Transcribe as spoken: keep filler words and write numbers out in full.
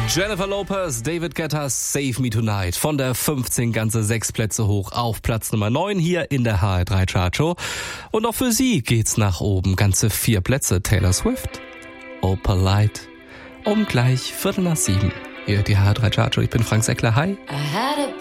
Jennifer Lopez, David Guetta, Save Me Tonight. Von der fünfzehn ganze sechs Plätze hoch auf Platz Nummer neun hier in der H R drei Chartshow. Und auch für sie geht's nach oben. Ganze vier Plätze. Taylor Swift, Oh Polite. Um gleich Viertel nach sieben. Hier die H R drei Chartshow. Ich bin Frank Seckler. Hi.